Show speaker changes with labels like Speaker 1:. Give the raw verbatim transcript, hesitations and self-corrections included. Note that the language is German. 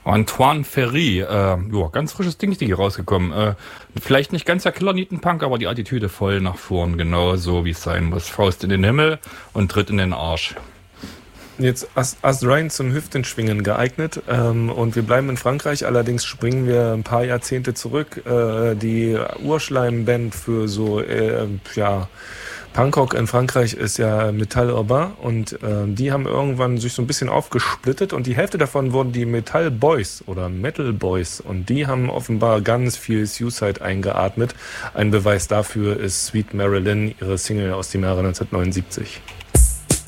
Speaker 1: Antoine Ferry, äh, ja, ganz frisches Ding ist hier rausgekommen. Äh, vielleicht nicht ganz der Killer-Nietenpunk, aber die Attitüde voll nach vorn, genau so wie es sein muss. Faust in den Himmel und Tritt in den Arsch.
Speaker 2: Jetzt Ast, Ast rein zum Hüftenschwingen geeignet, ähm, und wir bleiben in Frankreich, allerdings springen wir ein paar Jahrzehnte zurück. Äh, die Urschleim-Band für so, äh, ja, Punkrock in Frankreich ist ja Metal Urbain, und äh, die haben irgendwann sich so ein bisschen aufgesplittet, und die Hälfte davon wurden die Metal Boys oder Metal Boys, und die haben offenbar ganz viel Suicide eingeatmet. Ein Beweis dafür ist Sweet Marilyn, ihre Single aus dem Jahre neunzehnhundertneunundsiebzig.